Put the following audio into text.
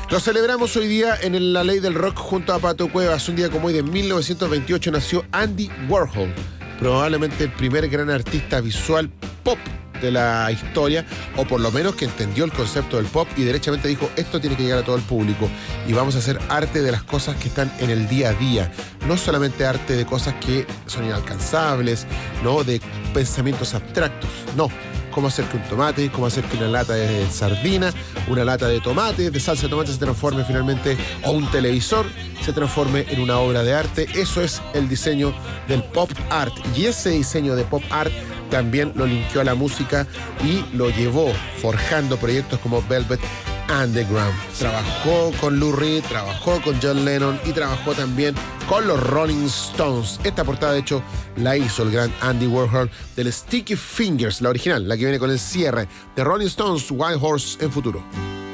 Lo celebramos hoy día en La Ley del Rock junto a Pato Cuevas. Un día como hoy de 1928 nació Andy Warhol, probablemente el primer gran artista visual pop de la historia, o por lo menos que entendió el concepto del pop y derechamente dijo: esto tiene que llegar a todo el público y vamos a hacer arte de las cosas que están en el día a día, no solamente arte de cosas que son inalcanzables, no de pensamientos abstractos, no. Cómo hacer que un tomate, cómo hacer que una lata de sardina, una lata de tomate, de salsa de tomate se transforme finalmente, o un televisor se transforme en una obra de arte. Eso es el diseño del pop art, y ese diseño de pop art también lo linkeó a la música y lo llevó forjando proyectos como Velvet Underground. Trabajó con Lou Reed, trabajó con John Lennon y trabajó también con los Rolling Stones. Esta portada, de hecho, la hizo el gran Andy Warhol del Sticky Fingers, la original, la que viene con el cierre de Rolling Stones, White Horse en futuro.